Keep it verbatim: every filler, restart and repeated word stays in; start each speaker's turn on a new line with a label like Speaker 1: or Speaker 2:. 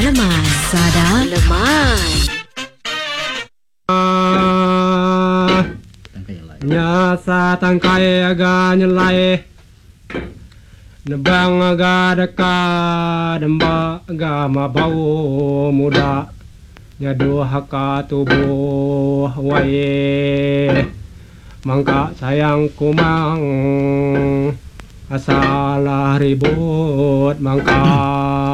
Speaker 1: Dalaman Sada Leman.
Speaker 2: Nya sa tangkai aga nyelai nebang aga deka demba aga mabau muda nya dua ka tubuh wae mangka sayang kumang asalah ribut mangka